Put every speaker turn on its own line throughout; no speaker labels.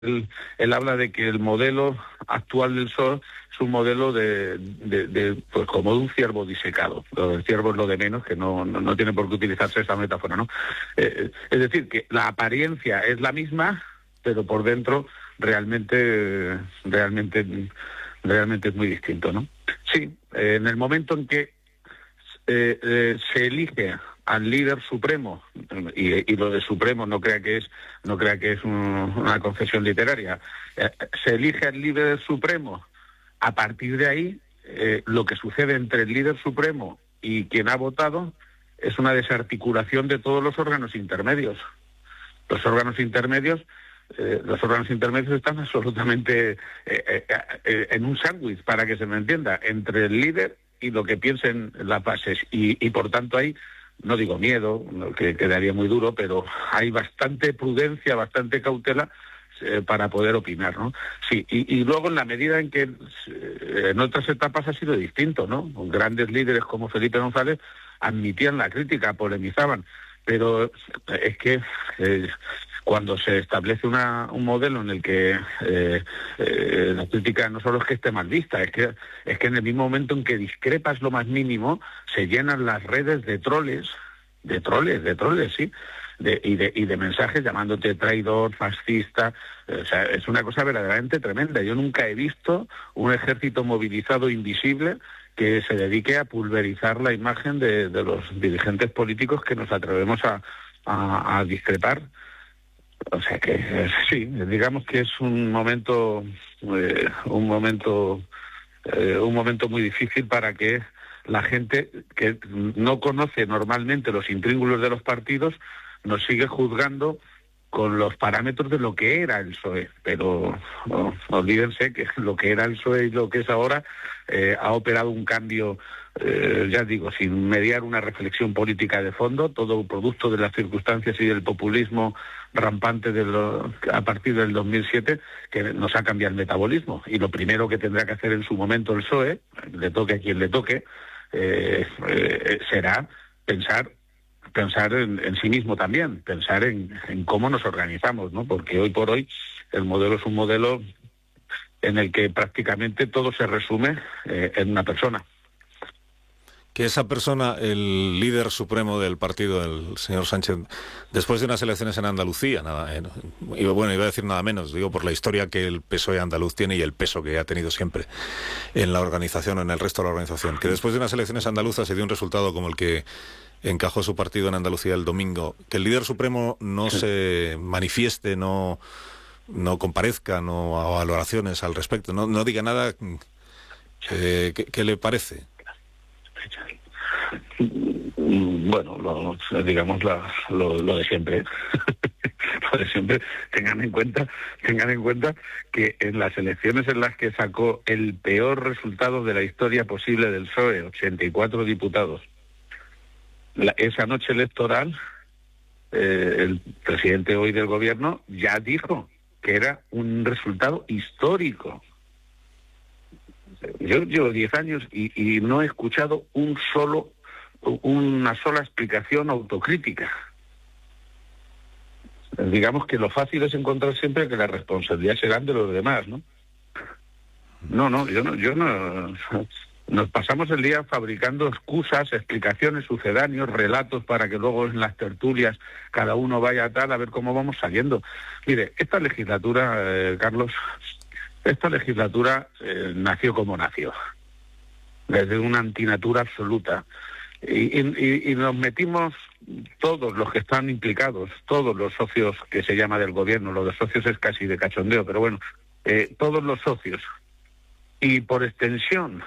Él habla de que el modelo actual del PSOE es un modelo pues como de un ciervo disecado. Lo del ciervo es lo de menos, que no tiene por qué utilizarse esa metáfora, ¿no? Es decir, que la apariencia es la misma, pero por dentro realmente es muy distinto, ¿no? Sí, en el momento en que se elige al líder supremo, y lo de supremo no crea que es una concesión literaria, se elige al líder supremo. A partir de ahí, lo que sucede entre el líder supremo y quien ha votado es una desarticulación de todos los órganos intermedios. Los órganos intermedios están absolutamente en un sándwich, para que se me entienda, entre el líder y lo que piensen las bases. Y por tanto hay, no digo miedo, que quedaría muy duro, pero hay bastante prudencia, bastante cautela para poder opinar, ¿no? Sí, y luego en la medida en que en otras etapas ha sido distinto, ¿no? Grandes líderes como Felipe González admitían la crítica, polemizaban, pero es que cuando se establece un modelo en el que la crítica no solo es que esté mal vista, es que en el mismo momento en que discrepas lo más mínimo, se llenan las redes de troles, sí, y de mensajes llamándote traidor, fascista. O sea, es una cosa verdaderamente tremenda. Yo nunca he visto un ejército movilizado invisible que se dedique a pulverizar la imagen de los dirigentes políticos que nos atrevemos a discrepar. O sea que sí, digamos que es un momento muy difícil para que la gente que no conoce normalmente los intríngulos de los partidos nos sigue juzgando con los parámetros de lo que era el PSOE, pero no olvídense que lo que era el PSOE y lo que es ahora ha operado un cambio, ya digo, sin mediar una reflexión política de fondo, todo producto de las circunstancias y del populismo rampante a partir del 2007, que nos ha cambiado el metabolismo. Y lo primero que tendrá que hacer en su momento el PSOE, le toque a quien le toque, será pensar en sí mismo también, pensar en cómo nos organizamos, ¿no? Porque hoy por hoy el modelo es un modelo en el que prácticamente todo se resume en una persona.
Que esa persona, el líder supremo del partido, el señor Sánchez, después de unas elecciones en Andalucía, iba a decir nada menos, digo, por la historia que el PSOE andaluz tiene y el peso que ha tenido siempre en la organización o en el resto de la organización, que después de unas elecciones andaluzas se dio un resultado como el que encajó su partido en Andalucía el domingo, que el líder supremo no se manifieste, no comparezca, no haga valoraciones al respecto, no diga nada, ¿qué le parece?
Bueno, digamos lo de siempre. Lo de siempre. Tengan en cuenta que en las elecciones en las que sacó el peor resultado de la historia posible del PSOE, 84 diputados, esa noche electoral, el presidente hoy del gobierno ya dijo que era un resultado histórico. Yo llevo 10 años y no he escuchado una sola explicación autocrítica. Digamos que lo fácil es encontrar siempre que la responsabilidad será de los demás, ¿no? Yo no. Nos pasamos el día fabricando excusas, explicaciones, sucedáneos, relatos para que luego en las tertulias cada uno vaya a tal, a ver cómo vamos saliendo. Mire, esta legislatura, Carlos, nació como nació, desde una antinatura absoluta. Y nos metimos todos los que están implicados, todos los socios que se llama del gobierno, lo de socios es casi de cachondeo, pero bueno, todos los socios. Y por extensión,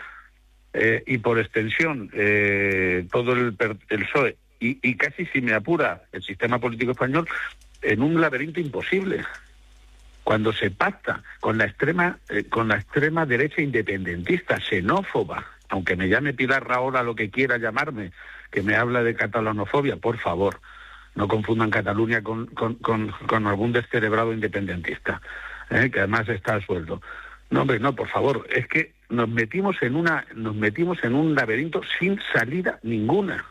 todo el PSOE, y casi, si me apura, el sistema político español, en un laberinto imposible. Cuando se pacta con la extrema derecha independentista, xenófoba, aunque me llame Pilar Rahola lo que quiera llamarme, que me habla de catalanofobia, por favor, no confundan Cataluña con algún descerebrado independentista, que además está a sueldo. No, hombre, no, por favor, es que nos metimos en un laberinto sin salida ninguna,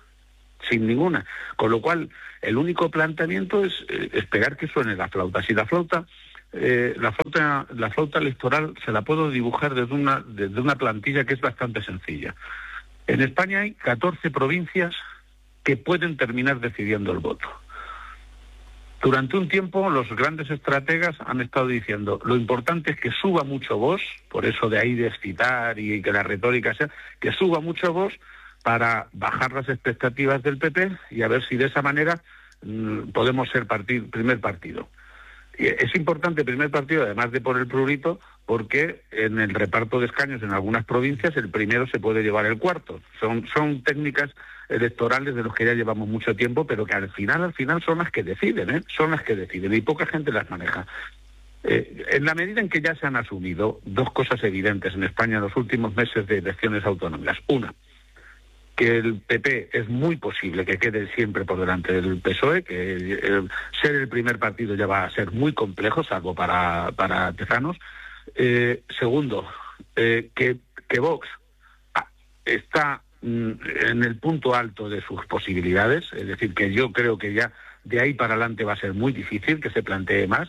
con lo cual el único planteamiento es esperar que suene la flauta. Si la flauta la flauta electoral se la puedo dibujar desde una plantilla que es bastante sencilla. En España hay 14 provincias que pueden terminar decidiendo el voto. Durante un tiempo los grandes estrategas han estado diciendo lo importante es que suba mucho Vox, por eso de ahí de excitar y que la retórica sea, que suba mucho Vox para bajar las expectativas del PP y a ver si de esa manera podemos ser primer partido. Y es importante el primer partido, además de por el prurito, porque en el reparto de escaños en algunas provincias el primero se puede llevar el cuarto. Son técnicas electorales de los que ya llevamos mucho tiempo, pero que al final son las que deciden, son las que deciden y poca gente las maneja. En la medida en que ya se han asumido dos cosas evidentes en España en los últimos meses de elecciones autonómicas. Una, que el PP es muy posible que quede siempre por delante del PSOE, que ser el primer partido ya va a ser muy complejo, salvo para tezanos. Segundo, que Vox está en el punto alto de sus posibilidades, es decir, que yo creo que ya de ahí para adelante va a ser muy difícil que se plantee más.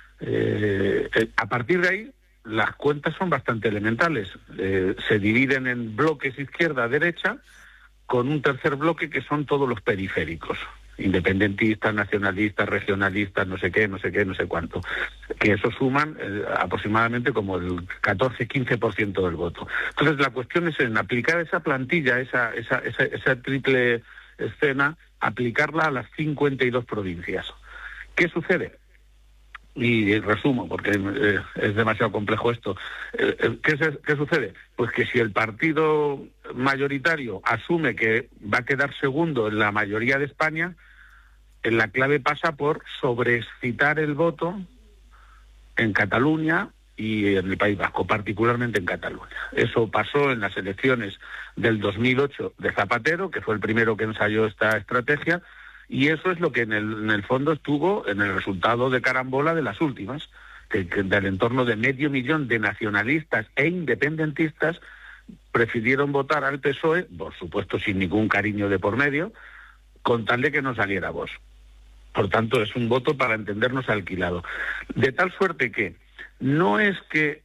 A partir de ahí, las cuentas son bastante elementales. Se dividen en bloques izquierda-derecha, con un tercer bloque que son todos los periféricos, independentistas, nacionalistas, regionalistas, no sé cuánto, que eso suman aproximadamente como el 14-15% del voto. Entonces la cuestión es en aplicar esa plantilla, esa triple escena, aplicarla a las 52 provincias. ¿Qué sucede? Y resumo, porque es demasiado complejo esto. ¿Qué sucede? Pues que si el partido mayoritario asume que va a quedar segundo en la mayoría de España, la clave pasa por sobreexcitar el voto en Cataluña y en el País Vasco, particularmente en Cataluña. Eso pasó en las elecciones del 2008 de Zapatero, que fue el primero que ensayó esta estrategia, y eso es lo que en el fondo estuvo en el resultado de carambola de las últimas, que del entorno de 500.000 de nacionalistas e independentistas prefirieron votar al PSOE, por supuesto sin ningún cariño de por medio, con tal de que no saliera Vox. Por tanto, es un voto para entendernos alquilado. De tal suerte que no es que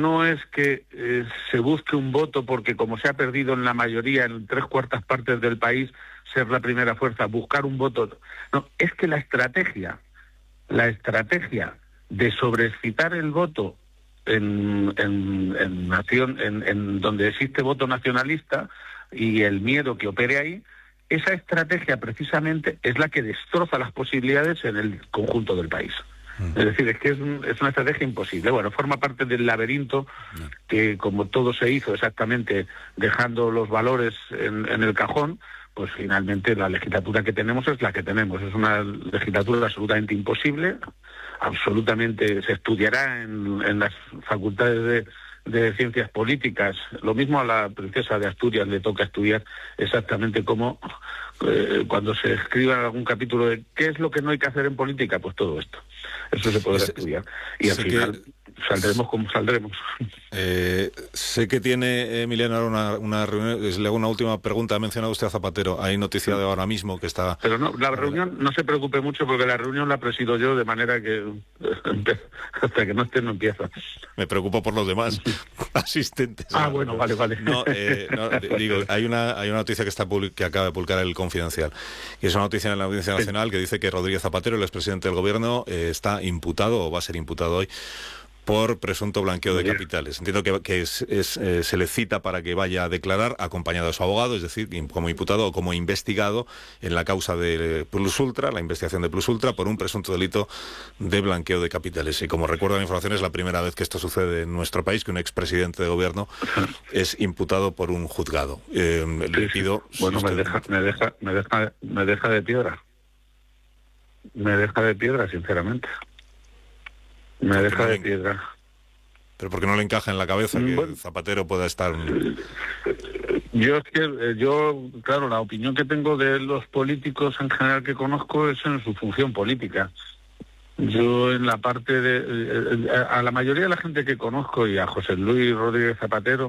se busque un voto porque como se ha perdido en la mayoría, en 3/4 partes del país, ser la primera fuerza, buscar un voto. No, es que la estrategia de sobreexcitar el voto en donde existe voto nacionalista y el miedo que opere ahí, esa estrategia precisamente es la que destroza las posibilidades en el conjunto del país. Es decir, es que es una estrategia imposible. Bueno, forma parte del laberinto que, como todo se hizo exactamente dejando los valores en el cajón, pues finalmente la legislatura que tenemos es la que tenemos. Es una legislatura absolutamente imposible, absolutamente se estudiará en las facultades de ciencias políticas. Lo mismo a la princesa de Asturias le toca estudiar exactamente cómo, cuando se escriba algún capítulo de qué es lo que no hay que hacer en política, pues todo esto. Eso se podrá estudiar. Y al final saldremos como saldremos.
Sé que tiene Emiliano ahora una reunión. Le hago una última pregunta. Ha mencionado usted a Zapatero. Hay noticia de ahora mismo que está...
Pero no, la reunión no se preocupe mucho porque la reunión la presido yo, de manera que hasta que no esté no empieza.
Me preocupo por los demás asistentes.
Bueno, vale.
Digo, hay una noticia que acaba de publicar el Confidencial, y es una noticia en la Audiencia Nacional que dice que Rodríguez Zapatero, el expresidente del Gobierno, está imputado o va a ser imputado hoy por presunto blanqueo de capitales. Entiendo que se le cita para que vaya a declarar acompañado de su abogado, es decir, como imputado o como investigado en la causa de Plus Ultra, la investigación de Plus Ultra, por un presunto delito de blanqueo de capitales. Y como recuerdo la información, es la primera vez que esto sucede en nuestro país, que un expresidente de gobierno es imputado por un juzgado. Le pido...
Bueno, me deja de piedra. Me deja de piedra, sinceramente. Me deja de piedra.
¿Pero por qué no le encaja en la cabeza que Zapatero pueda estar...?
Claro, la opinión que tengo de los políticos en general que conozco es en su función política. Yo en la parte a la mayoría de la gente que conozco y a José Luis Rodríguez Zapatero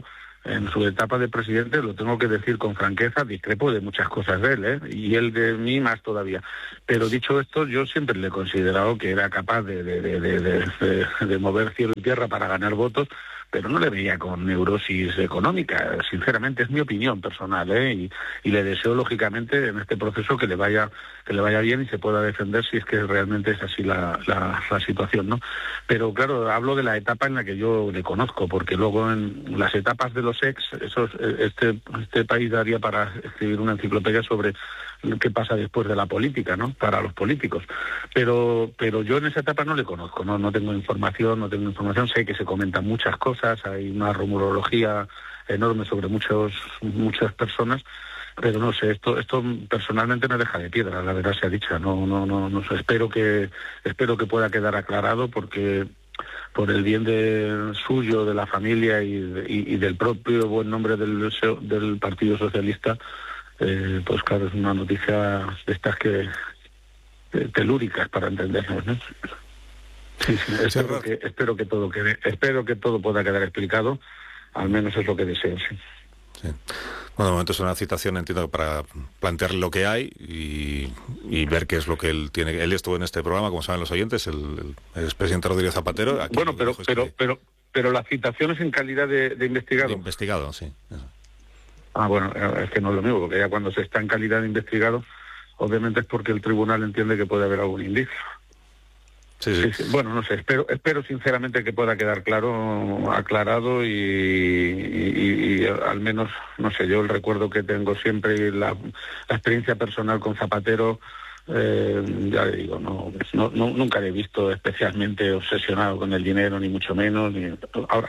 en su etapa de presidente, lo tengo que decir con franqueza, discrepo de muchas cosas de él, y él de mí más todavía. Pero dicho esto, yo siempre le he considerado que era capaz de mover cielo y tierra para ganar votos, pero no le veía con neurosis económica. Sinceramente, es mi opinión personal, y le deseo lógicamente en este proceso que le vaya bien y se pueda defender si es que realmente es así la situación, ¿no? Pero claro, hablo de la etapa en la que yo le conozco, porque luego en las etapas de los ex, este país daría para escribir una enciclopedia sobre qué pasa después de la política, ¿no? Para los políticos. Pero yo en esa etapa no le conozco, no tengo información, sé que se comentan muchas cosas, hay una rumorología enorme sobre muchas personas, pero no sé, esto personalmente me deja de piedra, la verdad sea dicha, no sé, espero que pueda quedar aclarado, porque por el bien suyo, de la familia y del propio buen nombre del Partido Socialista, pues claro, es una noticia de estas que telúricas para entendernos, ¿no? Sí, espero que todo pueda quedar explicado, al menos es lo que deseo, sí.
Sí. Bueno, de momento es una citación, entiendo, para plantear lo que hay y ver qué es lo que él tiene. Él estuvo en este programa, como saben los oyentes, el expresidente Rodríguez Zapatero. Aquí
bueno, pero la citación es en calidad de investigado.
De investigado, sí. Eso.
Bueno, es que no es lo mismo, porque ya cuando se está en calidad de investigado, obviamente es porque el tribunal entiende que puede haber algún indicio. Sí. Bueno, no sé, espero sinceramente que pueda quedar aclarado y al menos, no sé, yo el recuerdo que tengo siempre y la experiencia personal con Zapatero, ya le digo, nunca le he visto especialmente obsesionado con el dinero, ni mucho menos, ahora.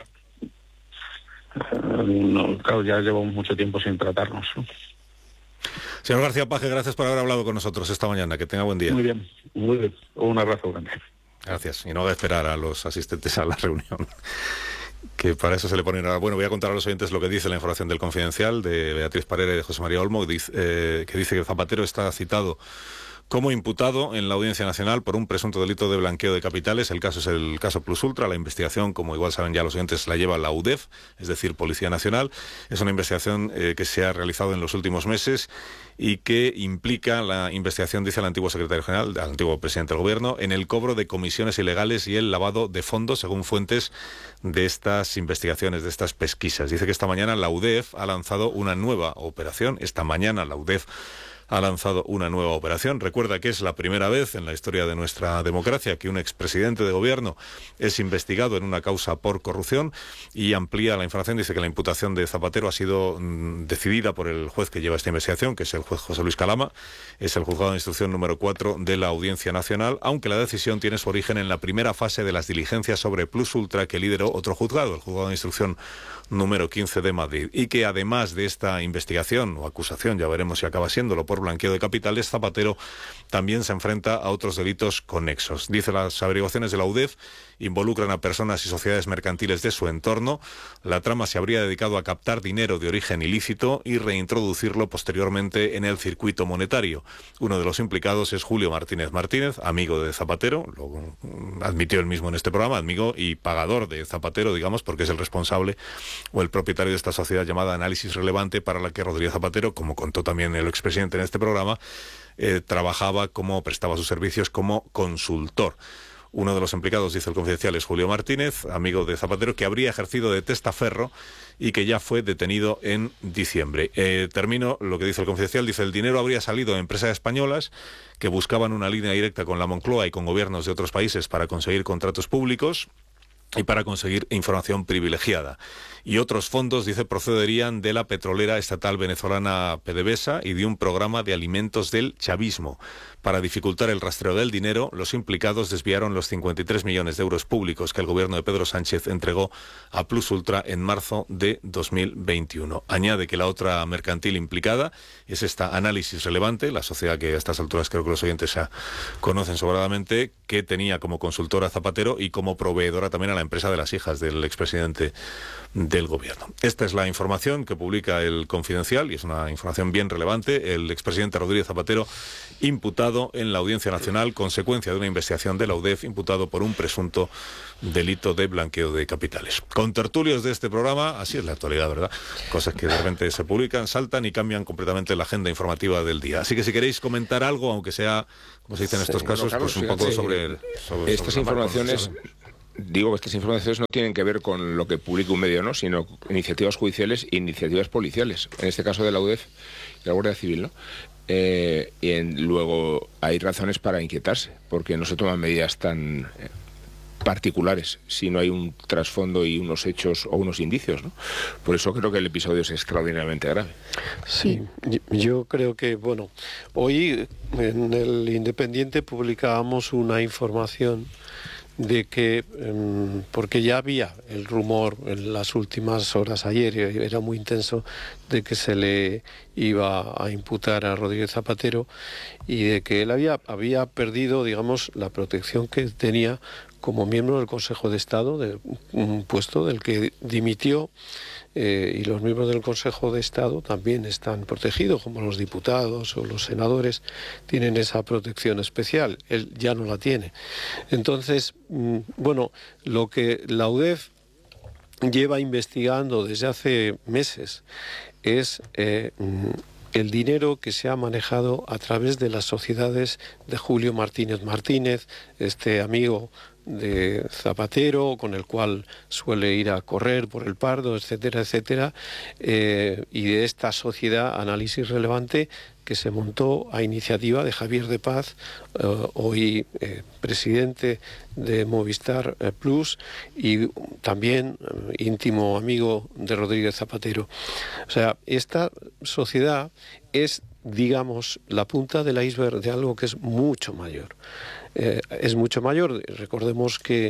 Claro, ya llevamos mucho tiempo sin tratarnos, ¿no?
Señor García Paje, gracias por haber hablado con nosotros esta mañana. Que tenga buen día.
Muy bien. Un abrazo grande.
Gracias. Y no va a esperar a los asistentes a la reunión, que para eso se le pone nada. Bueno, voy a contar a los oyentes lo que dice la información del Confidencial de Beatriz Parera y de José María Olmo, que dice que Zapatero está citado como imputado en la Audiencia Nacional por un presunto delito de blanqueo de capitales. El caso es el caso Plus Ultra. La investigación, como igual saben ya los oyentes, la lleva la UDEF, es decir, Policía Nacional. Es una investigación que se ha realizado en los últimos meses y que implica la investigación, dice el antiguo secretario general, el antiguo presidente del Gobierno, en el cobro de comisiones ilegales y el lavado de fondos, según fuentes de estas investigaciones, de estas pesquisas. Dice que esta mañana la UDEF ha lanzado una nueva operación. Recuerda que es la primera vez en la historia de nuestra democracia que un expresidente de gobierno es investigado en una causa por corrupción, y amplía la información. Dice que la imputación de Zapatero ha sido decidida por el juez que lleva esta investigación, que es el juez José Luis Calama. Es el juzgado de instrucción número 4 de la Audiencia Nacional, aunque la decisión tiene su origen en la primera fase de las diligencias sobre Plus Ultra que lideró otro juzgado, el juzgado de instrucción número 15 de Madrid, y que además de esta investigación o acusación, ya veremos si acaba siéndolo, por blanqueo de capitales, Zapatero también se enfrenta a otros delitos conexos. Dice, las averiguaciones de la UDEF involucran a personas y sociedades mercantiles de su entorno. La trama se habría dedicado a captar dinero de origen ilícito y reintroducirlo posteriormente en el circuito monetario. Uno de los implicados es Julio Martínez Martínez, amigo de Zapatero, lo admitió él mismo en este programa, amigo y pagador de Zapatero, digamos, porque es el responsable o el propietario de esta sociedad llamada Análisis Relevante, para la que Rodríguez Zapatero, como contó también el expresidente en este programa, prestaba sus servicios como consultor. Uno de los implicados, dice el Confidencial, es Julio Martínez, amigo de Zapatero, que habría ejercido de testaferro y que ya fue detenido en diciembre. Termino lo que dice el Confidencial. Dice, el dinero habría salido de empresas españolas que buscaban una línea directa con la Moncloa y con gobiernos de otros países para conseguir contratos públicos y para conseguir información privilegiada. Y otros fondos, dice, procederían de la petrolera estatal venezolana PDVSA y de un programa de alimentos del chavismo. Para dificultar el rastreo del dinero, los implicados desviaron los 53 millones de euros públicos que el gobierno de Pedro Sánchez entregó a Plus Ultra en marzo de 2021. Añade que la otra mercantil implicada es esta Análisis Relevante, la sociedad que a estas alturas creo que los oyentes ya conocen sobradamente, que tenía como consultora a Zapatero y como proveedora también a la empresa de las hijas del expresidente del gobierno. Esta es la información que publica el Confidencial, y es una información bien relevante. El expresidente Rodríguez Zapatero, imputado en la Audiencia Nacional, consecuencia de una investigación de la UDEF, imputado por un presunto delito de blanqueo de capitales. Con tertulios de este programa, así es la actualidad, ¿verdad? Cosas que de repente se publican, saltan y cambian completamente la agenda informativa del día. Así que si queréis comentar algo, aunque sea, como se dice en estos casos,
Carlos,
pues un poco sobre
estas informaciones. Digo que estas informaciones no tienen que ver con lo que publica un medio, ¿no?, sino iniciativas judiciales e iniciativas policiales. En este caso de la UDEF y la Guardia Civil, ¿no? Luego hay razones para inquietarse, porque no se toman medidas tan particulares si no hay un trasfondo y unos hechos o unos indicios, ¿no? Por eso creo que el episodio es extraordinariamente grave.
Sí, yo creo que, bueno, hoy en el Independiente publicábamos una información de que, porque ya había el rumor en las últimas horas ayer, era muy intenso, de que se le iba a imputar a Rodríguez Zapatero y de que él había perdido, digamos, la protección que tenía como miembro del Consejo de Estado, de un puesto del que dimitió, y los miembros del Consejo de Estado también están protegidos, como los diputados o los senadores tienen esa protección especial. Él ya no la tiene. Entonces, bueno, lo que la UDEF lleva investigando desde hace meses es el dinero que se ha manejado a través de las sociedades de Julio Martínez Martínez, este amigo de Zapatero, con el cual suele ir a correr por el Pardo, etcétera, etcétera, y de esta sociedad Análisis Relevante, que se montó a iniciativa de Javier de Paz, hoy presidente de Movistar Plus, y también íntimo amigo de Rodríguez Zapatero. O sea, esta sociedad es, digamos, la punta del iceberg de algo que es mucho mayor. Es mucho mayor. Recordemos que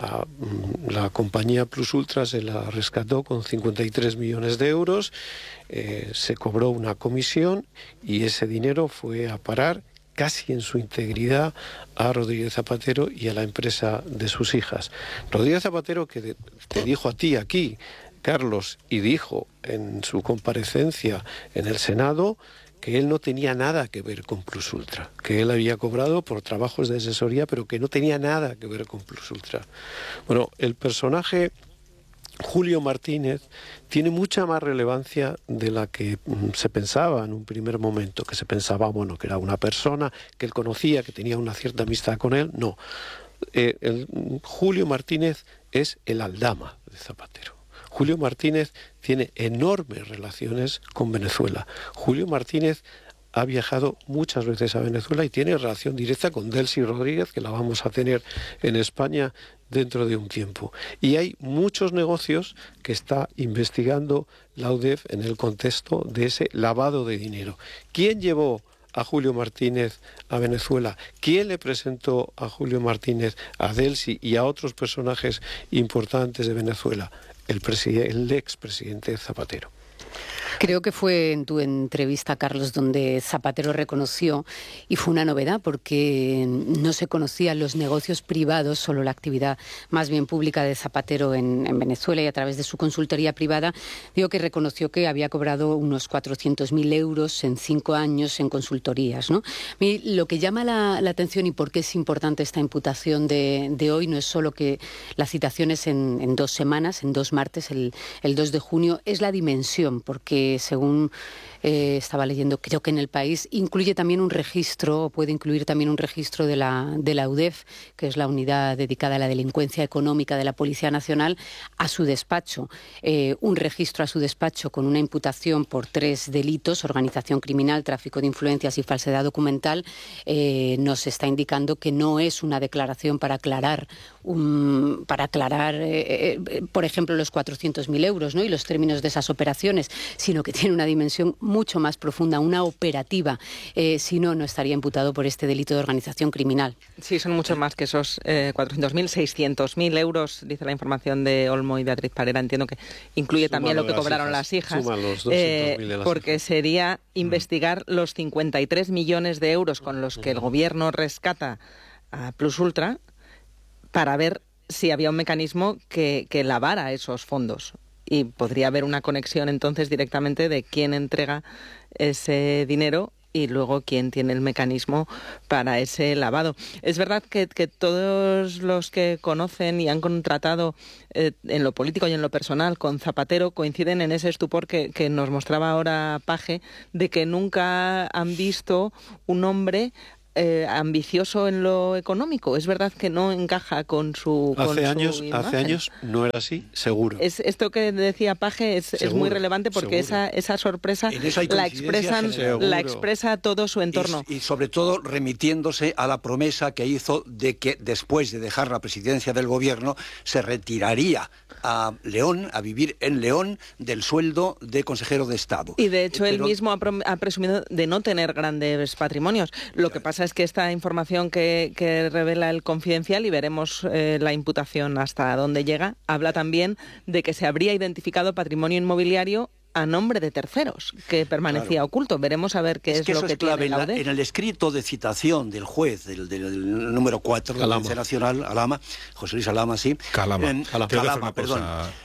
la compañía Plus Ultra se la rescató con 53 millones de euros, se cobró una comisión y ese dinero fue a parar casi en su integridad a Rodríguez Zapatero y a la empresa de sus hijas. Rodríguez Zapatero, que te dijo a ti aquí, Carlos, y dijo en su comparecencia en el Senado que él no tenía nada que ver con Plus Ultra, que él había cobrado por trabajos de asesoría, pero que no tenía nada que ver con Plus Ultra. Bueno, el personaje Julio Martínez tiene mucha más relevancia de la que se pensaba en un primer momento, que se pensaba, bueno, que era una persona que él conocía, que tenía una cierta amistad con él. No, Julio Martínez es el aldama de Zapatero. Julio Martínez tiene enormes relaciones con Venezuela. Julio Martínez ha viajado muchas veces a Venezuela y tiene relación directa con Delcy Rodríguez, que la vamos a tener en España dentro de un tiempo. Y hay muchos negocios que está investigando la UDEF en el contexto de ese lavado de dinero. ¿Quién llevó a Julio Martínez a Venezuela? ¿Quién le presentó a Julio Martínez a Delcy y a otros personajes importantes de Venezuela? El expresidente Zapatero.
Creo que fue en tu entrevista, Carlos, donde Zapatero reconoció, y fue una novedad porque no se conocían los negocios privados, solo la actividad más bien pública de Zapatero en Venezuela, y a través de su consultoría privada, digo que reconoció que había cobrado unos 400.000 euros en 5 años en consultorías, ¿no? A mí lo que llama la atención y por qué es importante esta imputación de hoy no es solo que la citación es en 2 semanas, en 2 martes, el 2 de junio, es la dimensión, porque según estaba leyendo, creo que en El País incluye también un registro, puede incluir también un registro de la UDEF, que es la unidad dedicada a la delincuencia económica de la Policía Nacional, a su despacho. Un registro a su despacho con una imputación por 3 delitos, organización criminal, tráfico de influencias y falsedad documental, nos está indicando que no es una declaración para aclarar, por ejemplo, los 400.000 euros, ¿no?, y los términos de esas operaciones, sino que tiene una dimensión mucho más profunda, una operativa. Si no, no estaría imputado por este delito de organización criminal.
Sí, son mucho más que esos 400.000, 600.000 euros, dice la información de Olmo y Beatriz Parera. Entiendo que incluye también lo que cobraron las hijas, porque sería investigar los 53 millones de euros con los que el gobierno rescata a Plus Ultra, para ver si había un mecanismo que lavara esos fondos. Y podría haber una conexión entonces directamente de quién entrega ese dinero y luego quién tiene el mecanismo para ese lavado. Es verdad que todos los que conocen y han contratado en lo político y en lo personal con Zapatero coinciden en ese estupor que nos mostraba ahora Paje, de que nunca han visto un hombre ambicioso en lo económico. Es verdad que no encaja con su
Hace
imagen.
años no era así, seguro.
Esto que decía Paje es muy relevante porque esa sorpresa la expresa todo su entorno.
Y sobre todo remitiéndose a la promesa que hizo de que después de dejar la presidencia del gobierno se retiraría a León, a vivir en León, del sueldo de consejero de Estado.
Y de hecho él mismo ha presumido de no tener grandes patrimonios. Lo que pasa es que esta información que revela el Confidencial, y veremos la imputación hasta dónde llega, habla también de que se habría identificado patrimonio inmobiliario a nombre de terceros, que permanecía oculto. Veremos a ver qué es lo que tiene la UDEF.
En el escrito de citación del juez, del número 4 de la Audiencia Nacional, Alama, José Luis Alama, sí.
Calama,
perdón.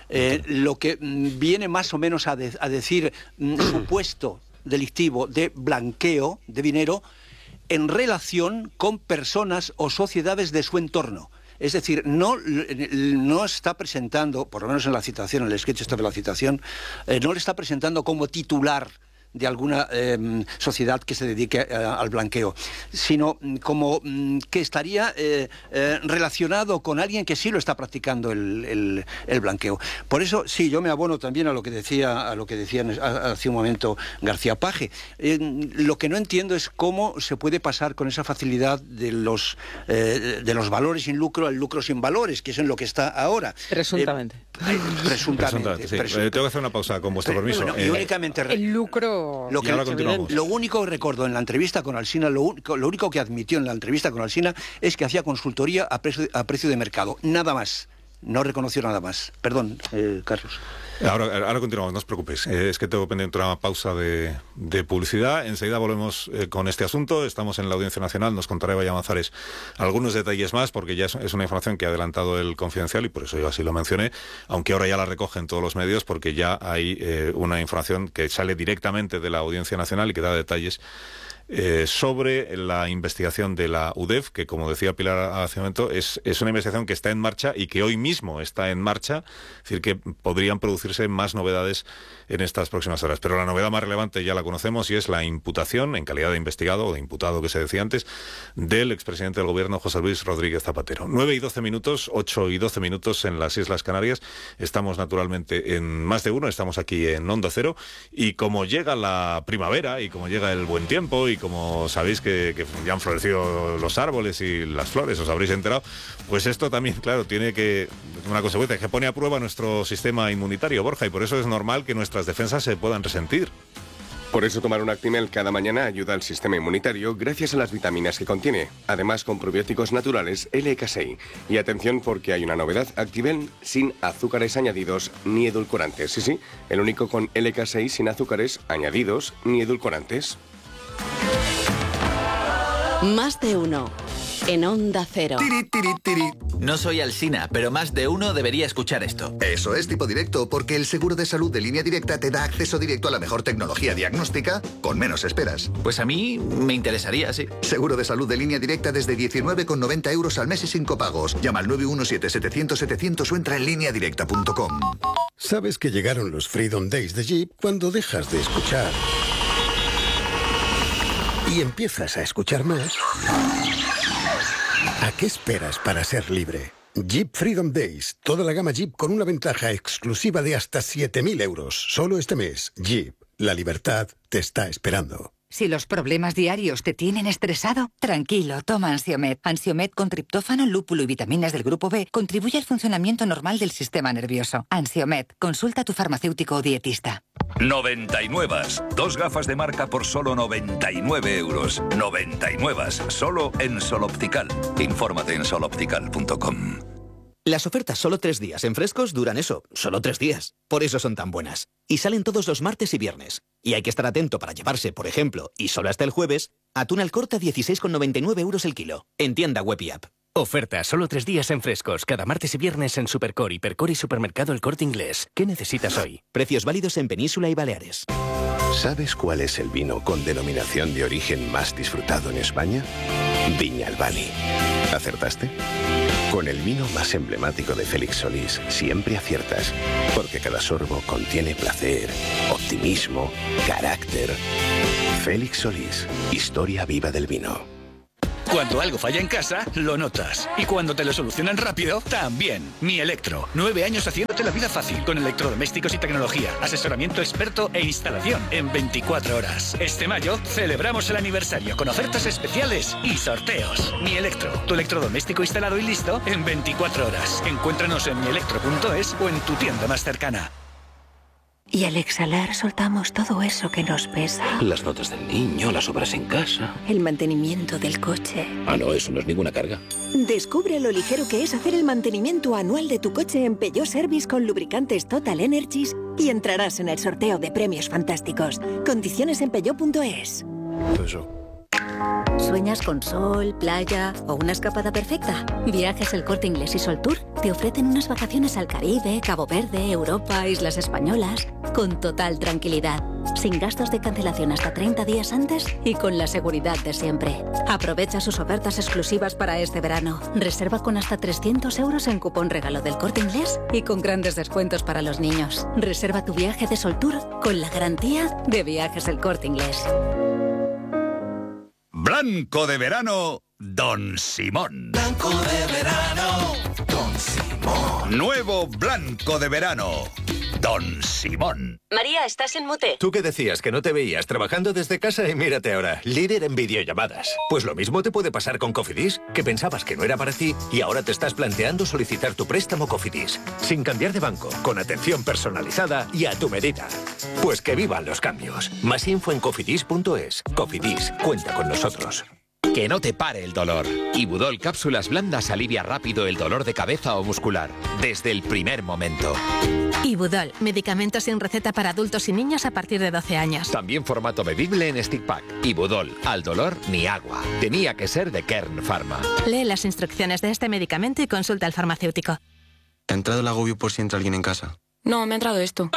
Lo que viene más o menos a decir supuesto delictivo de blanqueo de dinero en relación con personas o sociedades de su entorno. Es decir, no está presentando, por lo menos en la citación, en el sketch de la citación, no le está presentando como titular de alguna sociedad que se dedique al blanqueo, sino como que estaría relacionado con alguien que sí lo está practicando el blanqueo. Por eso, sí, yo me abono también a lo que decía hace un momento García Paje. Lo que no entiendo es cómo se puede pasar con esa facilidad de los valores sin lucro al lucro sin valores, que es en lo que está ahora.
Presuntamente.
Presuntamente. Tengo que hacer una pausa, con vuestro permiso.
Bueno, y únicamente
el lucro.
Lo único que recuerdo en la entrevista con Alsina, lo único que admitió en la entrevista con Alsina es que hacía consultoría a precio de mercado. Nada más. No reconoció nada más. Perdón, Carlos.
Ahora continuamos, no os preocupéis. Es que tengo pendiente una pausa de publicidad. Enseguida volvemos con este asunto. Estamos en la Audiencia Nacional. Nos contará Vaya Manzares algunos detalles más, porque ya es una información que ha adelantado el Confidencial y por eso yo así lo mencioné, aunque ahora ya la recogen todos los medios, porque ya hay una información que sale directamente de la Audiencia Nacional y que da detalles sobre la investigación de la UDEF, que, como decía Pilar hace un momento, es una investigación que está en marcha y que hoy mismo está en marcha, es decir, que podrían producirse más novedades en estas próximas horas. Pero la novedad más relevante ya la conocemos y es la imputación, en calidad de investigado o de imputado que se decía antes, del expresidente del Gobierno, José Luis Rodríguez Zapatero. 9 y 12 minutos, 8 y 12 minutos en las Islas Canarias. Estamos naturalmente en Más de Uno, estamos aquí en Onda Cero, y como llega la primavera y como llega el buen tiempo y como sabéis que ya han florecido los árboles y las flores, os habréis enterado, pues esto también, claro, tiene una consecuencia que pone a prueba nuestro sistema inmunitario, Borja, y por eso es normal que nuestras defensas se puedan resentir.
Por eso tomar un Actimel cada mañana ayuda al sistema inmunitario gracias a las vitaminas que contiene, además con probióticos naturales LK6. Y atención, porque hay una novedad: Actimel sin azúcares añadidos ni edulcorantes. Sí, el único con LK6 sin azúcares añadidos ni edulcorantes.
Más de Uno, en Onda Cero.
No soy Alsina, pero más de uno debería escuchar esto.
Eso es Tipo Directo, porque el seguro de salud de Línea Directa te da acceso directo a la mejor tecnología diagnóstica con menos esperas.
Pues a mí me interesaría, sí.
Seguro de salud de Línea Directa desde 19,90 euros al mes y sin copagos. Llama al 917-700-700 o entra en lineadirecta.com.
Sabes que llegaron los Freedom Days de Jeep cuando dejas de escuchar y empiezas a escuchar más. ¿A qué esperas para ser libre? Jeep Freedom Days. Toda la gama Jeep con una ventaja exclusiva de hasta 7.000 euros. Solo este mes. Jeep. La libertad te está esperando.
Si los problemas diarios te tienen estresado, tranquilo, toma Ansiomed. Ansiomed con triptófano, lúpulo y vitaminas del grupo B contribuye al funcionamiento normal del sistema nervioso. Ansiomed, consulta a tu farmacéutico o dietista.
99. 2 gafas de marca por solo 99 euros. 99. Solo en Sol Optical. Infórmate en soloptical.com.
Las ofertas solo 3 días en Frescos duran eso, solo 3 días. Por eso son tan buenas. Y salen todos los martes y viernes. Y hay que estar atento para llevarse, por ejemplo, y solo hasta el jueves, atún al corte a 16,99 euros el kilo. En tienda web y app.
Oferta, solo 3 días en Frescos. Cada martes y viernes en Supercore, Hipercore y Supermercado El Corte Inglés. ¿Qué necesitas hoy?
Precios válidos en Península y Baleares.
¿Sabes cuál es el vino con denominación de origen más disfrutado en España? Viñalbali. ¿Acertaste? Con el vino más emblemático de Félix Solís siempre aciertas, porque cada sorbo contiene placer, optimismo, carácter. Félix Solís, historia viva del vino.
Cuando algo falla en casa, lo notas. Y cuando te lo solucionan rápido, también. Mi Electro. 9 años haciéndote la vida fácil. Con electrodomésticos y tecnología. Asesoramiento experto e instalación en 24 horas. Este mayo celebramos el aniversario con ofertas especiales y sorteos. Mi Electro. Tu electrodoméstico instalado y listo en 24 horas. Encuéntranos en mielectro.es o en tu tienda más cercana.
Y al exhalar soltamos todo eso que nos pesa.
Las notas del niño, las obras en casa.
El mantenimiento del coche.
Ah, no, eso no es ninguna carga.
Descubre lo ligero que es hacer el mantenimiento anual de tu coche en Peugeot Service con lubricantes Total Energies y entrarás en el sorteo de premios fantásticos. Condiciones en peugeot.es.
¿Sueñas con sol, playa o una escapada perfecta? Viajes El Corte Inglés y Sol Tour te ofrecen unas vacaciones al Caribe, Cabo Verde, Europa, Islas Españolas, con total tranquilidad, sin gastos de cancelación hasta 30 días antes y con la seguridad de siempre. Aprovecha sus ofertas exclusivas para este verano. Reserva con hasta 300 euros en cupón regalo del Corte Inglés y con grandes descuentos para los niños. Reserva tu viaje de Sol Tour con la garantía de Viajes El Corte Inglés.
Blanco de verano, Don Simón.
Blanco de verano, Don Simón.
Nuevo blanco de verano, Don Simón.
María, estás en mute.
Tú que decías que no te veías trabajando desde casa y mírate ahora, líder en videollamadas. Pues lo mismo te puede pasar con Cofidis, que pensabas que no era para ti y ahora te estás planteando solicitar tu préstamo Cofidis, sin cambiar de banco, con atención personalizada y a tu medida. Pues que vivan los cambios. Más info en cofidis.es. Cofidis, cuenta con nosotros.
Que no te pare el dolor. Ibudol Cápsulas Blandas alivia rápido el dolor de cabeza o muscular, desde el primer momento.
Ibudol, medicamento sin receta para adultos y niños a partir de 12 años.
También formato bebible en stick pack. Ibudol, al dolor ni agua. Tenía que ser de Kern Pharma.
Lee las instrucciones de este medicamento y consulta al farmacéutico.
¿Te ha entrado el agobio por si entra alguien en casa?
No, me ha entrado esto.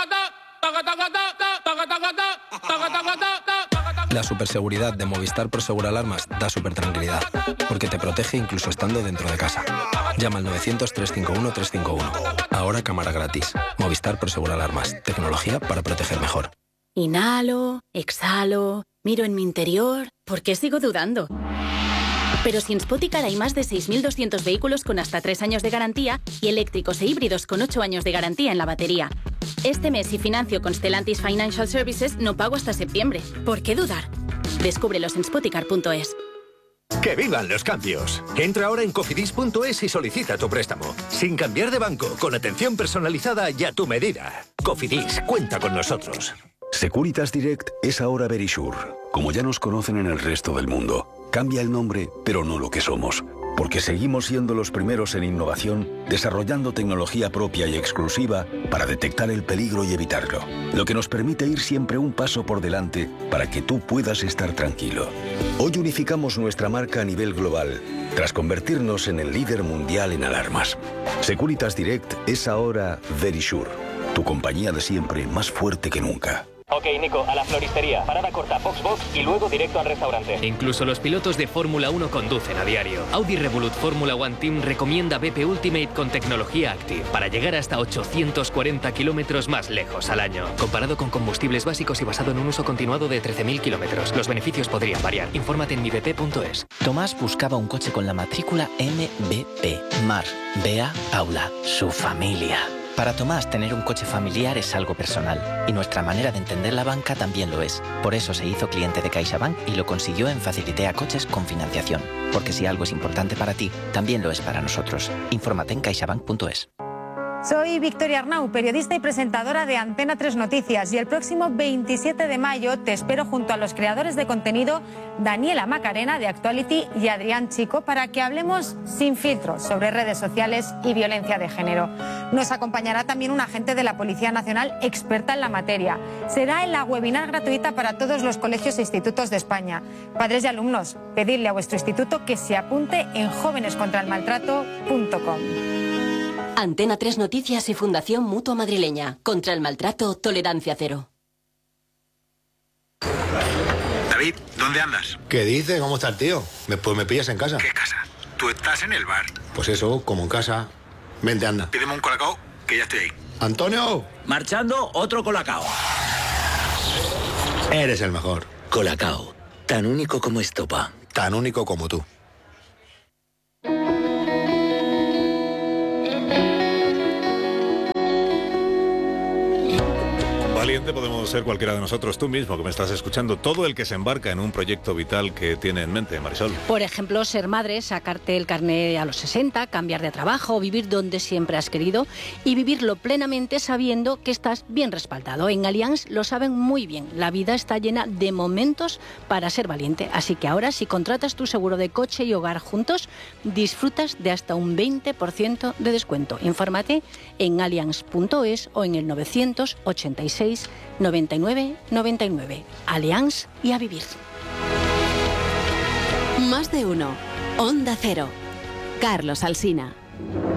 La superseguridad de Movistar Prosegur Alarmas da supertranquilidad, porque te protege incluso estando dentro de casa. Llama al 900-351-351. Ahora cámara gratis. Movistar Prosegur Alarmas. Tecnología para proteger mejor.
Inhalo, exhalo, miro en mi interior. ¿Por qué sigo dudando? Pero si en Spoticar hay más de 6.200 vehículos con hasta 3 años de garantía y eléctricos e híbridos con 8 años de garantía en la batería. Este mes, si financio con Stellantis Financial Services, no pago hasta septiembre. ¿Por qué dudar? Descúbrelos en spoticar.es.
¡Que vivan los cambios! Entra ahora en cofidis.es y solicita tu préstamo. Sin cambiar de banco, con atención personalizada y a tu medida. Cofidis, cuenta con nosotros.
Securitas Direct es ahora Verisure, como ya nos conocen en el resto del mundo. Cambia el nombre, pero no lo que somos. Porque seguimos siendo los primeros en innovación, desarrollando tecnología propia y exclusiva para detectar el peligro y evitarlo. Lo que nos permite ir siempre un paso por delante para que tú puedas estar tranquilo. Hoy unificamos nuestra marca a nivel global, tras convertirnos en el líder mundial en alarmas. Securitas Direct es ahora Verisure, tu compañía de siempre más fuerte que nunca.
Ok, Nico, a la floristería, parada corta, Box y luego directo al restaurante.
Incluso los pilotos de Fórmula 1 conducen a diario. Audi Revolut Fórmula One Team recomienda BP Ultimate con tecnología Active para llegar hasta 840 kilómetros más lejos al año. Comparado con combustibles básicos y basado en un uso continuado de 13.000 kilómetros, los beneficios podrían variar. Infórmate en mibp.es.
Tomás buscaba un coche con la matrícula MBP. Mar, Bea, Paula, su familia. Para Tomás, tener un coche familiar es algo personal, y nuestra manera de entender la banca también lo es. Por eso se hizo cliente de CaixaBank y lo consiguió en Facilitea Coches con financiación. Porque si algo es importante para ti, también lo es para nosotros. Infórmate en caixabank.es.
Soy Victoria Arnau, periodista y presentadora de Antena 3 Noticias, y el próximo 27 de mayo te espero junto a los creadores de contenido Daniela Macarena de Actuality y Adrián Chico para que hablemos sin filtros sobre redes sociales y violencia de género. Nos acompañará también un agente de la Policía Nacional experta en la materia. Será en la webinar gratuita para todos los colegios e institutos de España. Padres y alumnos, pedidle a vuestro instituto que se apunte en jovenescontraelmaltrato.com.
Antena 3 Noticias y Fundación Mutua Madrileña. Contra el maltrato, tolerancia cero.
David, ¿dónde andas?
¿Qué dices? ¿Cómo está el tío? Pues me pillas en casa.
¿Qué casa? Tú estás en el bar.
Pues eso, como en casa. Vente, anda.
Pídeme un colacao, que ya estoy ahí.
¡Antonio!
Marchando, otro colacao.
Eres el mejor.
Colacao, tan único como estopa.
Tan único como tú.
Valiente podemos ser cualquiera de nosotros, tú mismo que me estás escuchando, todo el que se embarca en un proyecto vital que tiene en mente, Marisol.
Por ejemplo, ser madre, sacarte el carné a los 60, cambiar de trabajo, vivir donde siempre has querido y vivirlo plenamente sabiendo que estás bien respaldado. En Allianz lo saben muy bien, la vida está llena de momentos para ser valiente, así que ahora si contratas tu seguro de coche y hogar juntos, disfrutas de hasta un 20% de descuento. Infórmate en allianz.es o en el 986 99 99. Allianz y a vivir.
Más de uno. Onda Cero. Carlos Alsina.